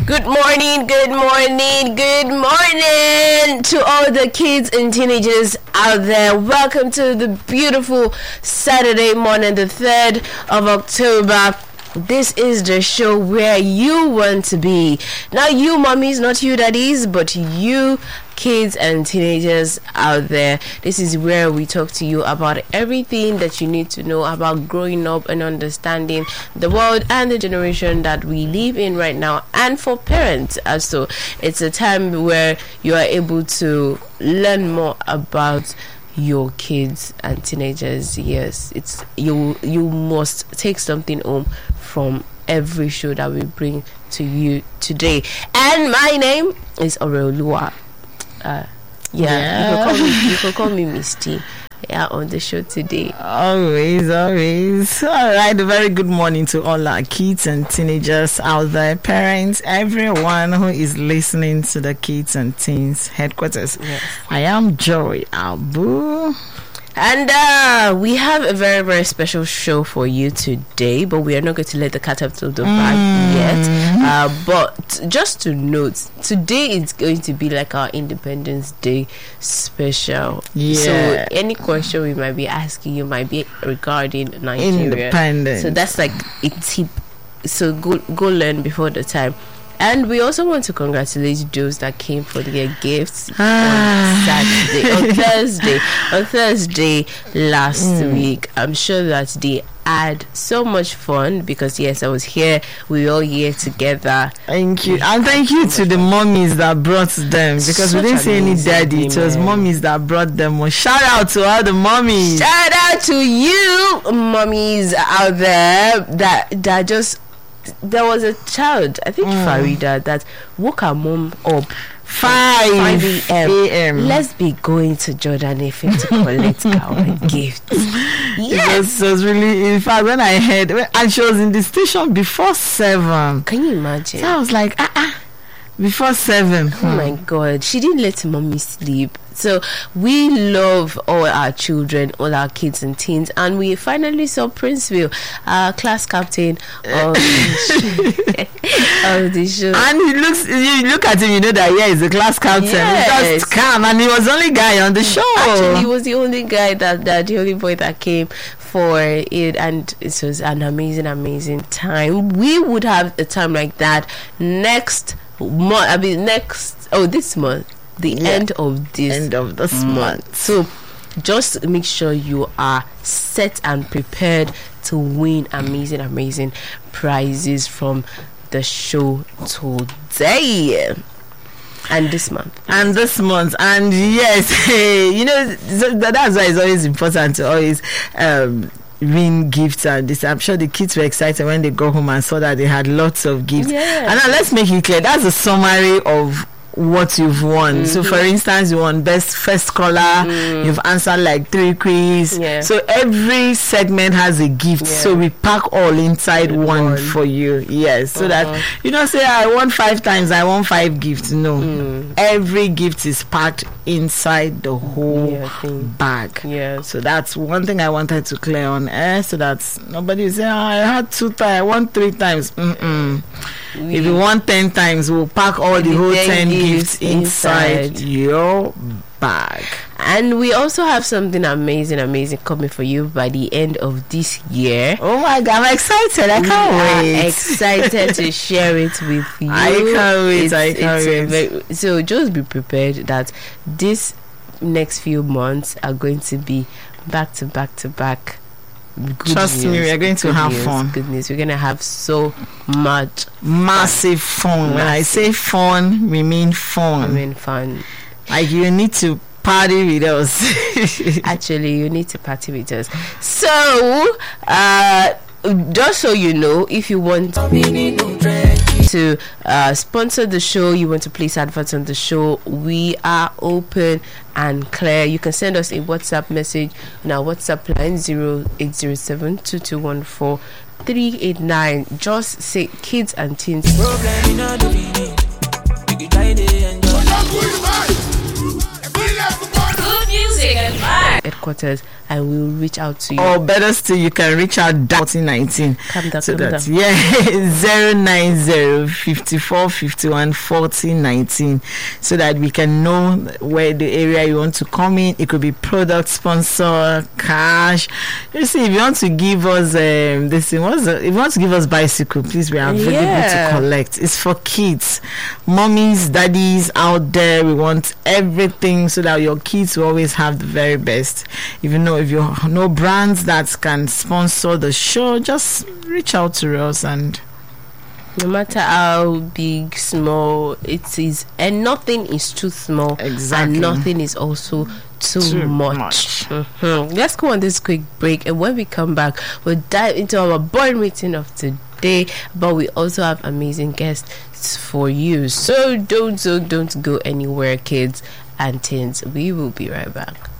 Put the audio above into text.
Good morning to all the kids and teenagers out there. Welcome to the beautiful Saturday morning, the 3rd of October. This is the show where you want to be. Now, you mommies, not you daddies, but you kids and teenagers out there. This is where we talk to you about everything that you need to know about growing up and understanding the world and the generation that we live in right now. And for parents also, it's a time where you are able to learn more about your kids and teenagers. Yes, it's you must take something home from every show that we bring to you today. And my name is Oreoluwa. You can call me Misty. Yeah, on the show today. Always. All right, a very good morning to all our kids and teenagers out there, parents, everyone who is listening to the Kids and Teens Headquarters. Yes. I am Joy Abu. And we have a very, very special show for you today, but we are not going to let the cat out of the bag yet. But just to note, today is going to be like our Independence Day special. Yeah. So any question we might be asking you might be regarding Nigeria. Independence. So that's like a tip. So go learn before the time. And we also want to congratulate those that came for their gifts on Thursday last week. I'm sure that they had so much fun because yes, I was here. We were all here together. Thank you, and thank you to the mommies that brought them, because we didn't see any daddy. It was mommies that brought them. Well, shout out to all the mommies. Shout out to you, mommies out there that just. There was a child, I think Farida, that woke her mom up 5 a.m. Let's be going to Jordan FM to collect our gifts. Yes, it was really. In fact, when I heard, and she was in the station before 7. Can you imagine? So I was like, before 7. Oh my God, she didn't let mommy sleep. So we love all our children, all our kids and teens, and we finally saw Princeville, our class captain of the show. And you look at him, you know that he's the class captain. Yes. He just came, and he was the only guy on the show. Actually, he was the only guy the only boy that came for it, and it was an amazing time. We would have a time like that this month. End of this month. So just make sure you are set and prepared to win amazing prizes from the show today and this month. And yes, you know, that's why it's always important to always win gifts and this. I'm sure the kids were excited when they got home and saw that they had lots of gifts. Yeah. And now let's make it clear, that's a summary of what you've won. So for instance, you won best first caller, you've answered like 3 quiz. So every segment has a gift, so we pack all inside one for you. Yes, so that you don't say I won 5 times, I won 5 gifts. No, every gift is packed inside the whole bag. So that's one thing I wanted to clear on air, so that nobody will say I had 2 times, I won 3 times. If you want 10 times, we'll pack all the whole 10 gifts inside your bag. And we also have something amazing coming for you by the end of this year. Oh my God, I'm excited. I can't wait. Excited to share it with you. I can't wait. So just be prepared that this next few months are going to be back to back. Trust me, we are going to have fun. Good news. We're going to have so much massive fun. When I say fun, we mean fun. Like you need to party with us. Actually, you need to party with us. So, just so you know, if you want to sponsor the show, you want to place adverts on the show, we are open and clear. You can send us a WhatsApp message on our WhatsApp line 0807 2214 389. Just say Kids and Teens. Good music headquarters, and we'll reach out to you. Or better still, you can reach out 1419. Calm down, So calm that, down. yeah, 090 54 51 40 19, so that we can know where the area you want to come in. It could be product sponsor, cash. You see, if you want to give us this thing, if you want to give us bicycle, please, we are available to collect. It's for kids, mommies, daddies out there. We want everything so that your kids will always have the very best. If you know brands that can sponsor the show, just reach out to us. And no matter how big, small it is, and nothing is too small, Exactly. and nothing is also too much. Let's go on this quick break, and when we come back, we'll dive into our board meeting of today, but we also have amazing guests for you. So don't go anywhere, kids and teens. We will be right back.